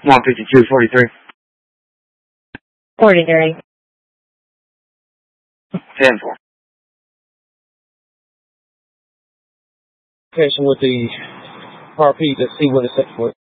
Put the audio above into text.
15243. Ordinary. 10-4. Communication with the RP to see what it's set for.